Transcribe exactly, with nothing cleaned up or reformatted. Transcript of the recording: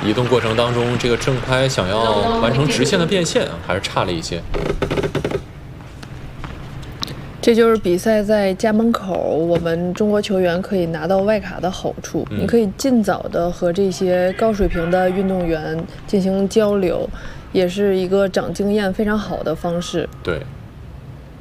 移动过程当中，这个正拍想要完成直线的变现，还是差了一些。 这就是比赛在家门口，我们中国球员可以拿到外卡的好处。嗯、你可以尽早的和这些高水平的运动员进行交流，也是一个长经验非常好的方式。 对。